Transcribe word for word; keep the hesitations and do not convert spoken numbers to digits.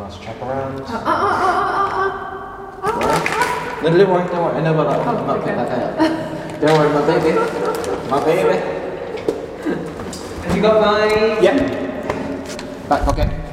let's check around. Uh, uh, uh, uh, uh, uh, uh. No, don't worry, don't worry. I know about that. Oh, I'm not okay. picking that out. Don't worry, my baby. My baby. Have you got my... Yeah. Back pocket.